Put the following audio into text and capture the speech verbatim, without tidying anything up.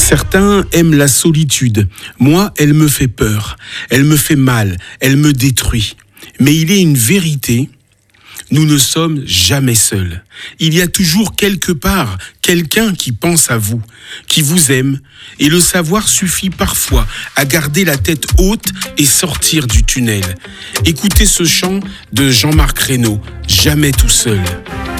Certains aiment la solitude. Moi, elle me fait peur. Elle me fait mal. Elle me détruit. Mais il est une vérité. Nous ne sommes jamais seuls. Il y a toujours quelque part quelqu'un qui pense à vous, qui vous aime. Et le savoir suffit parfois à garder la tête haute et sortir du tunnel. Écoutez ce chant de Jean-Marc Reynaud, Jamais tout seul.